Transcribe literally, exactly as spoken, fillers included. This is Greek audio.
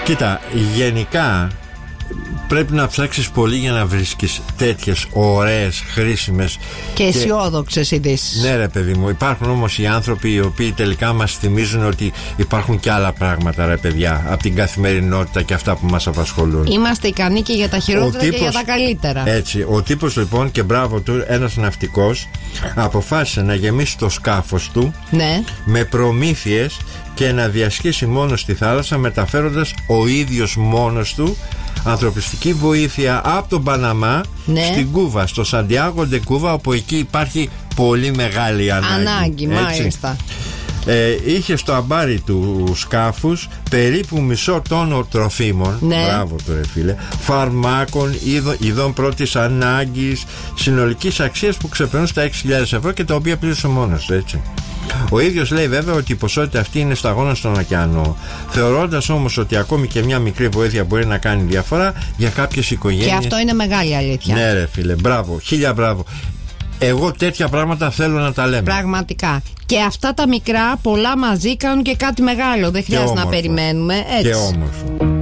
Κοίτα, γενικά πρέπει να ψάξεις πολύ για να βρίσκεις τέτοιες ωραίες, χρήσιμες και αισιόδοξες ειδήσεις. Ναι ρε παιδί μου, υπάρχουν όμως οι άνθρωποι οι οποίοι τελικά μας θυμίζουν ότι υπάρχουν και άλλα πράγματα ρε παιδιά από την καθημερινότητα και αυτά που μας απασχολούν. Είμαστε ικανοί και για τα χειρότερα τύπος, και για τα καλύτερα. Έτσι, ο τύπος λοιπόν, και μπράβο του, ένας ναυτικός αποφάσισε να γεμίσει το σκάφος του, ναι, με προμήθειες και να διασχίσει μόνος στη θάλασσα, μεταφέροντας ο ίδιος μόνος του ανθρωπιστική βοήθεια από τον Παναμά, ναι, στην Κούβα, στο Σαντιάγο ντε Κούβα, όπου εκεί υπάρχει πολύ μεγάλη ανάγκη. Ανάγκη, μάλιστα. Ε, είχε στο αμπάρι του σκάφους περίπου μισό τόνο τροφίμων, ναι, μπράβο του ρε φίλε, φαρμάκων, ειδών, ειδών πρώτης ανάγκης, συνολικής αξίας που ξεπερνούν στα έξι χιλιάδες ευρώ και τα οποία πλήρωσε μόνος, έτσι. Ο ίδιος λέει βέβαια ότι η ποσότητα αυτή είναι σταγόνα στον ωκεανό, θεωρώντας όμως ότι ακόμη και μια μικρή βοήθεια μπορεί να κάνει διαφορά για κάποιες οικογένειες. Και αυτό είναι μεγάλη αλήθεια. Ναι ρε φίλε, μπράβο, χίλια μπράβο. Εγώ τέτοια πράγματα θέλω να τα λέμε. Πραγματικά. Και αυτά τα μικρά πολλά μαζί κάνουν και κάτι μεγάλο. Δεν χρειάζεται να περιμένουμε. Έτσι. Και όμως